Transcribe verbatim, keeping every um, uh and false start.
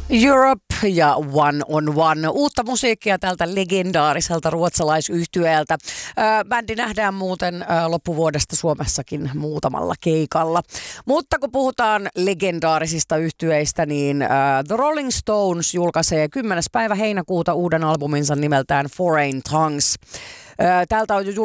Europe ja One on One. Uutta musiikkia tältä legendaariselta ruotsalaisyhtyeeltä. Bändi nähdään muuten loppuvuodesta Suomessakin muutamalla keikalla. Mutta kun puhutaan legendaarisista yhtyeistä, niin The Rolling Stones julkaisee kymmenes päivä heinäkuuta uuden albuminsa nimeltään Foreign Tongues. Täältä on jo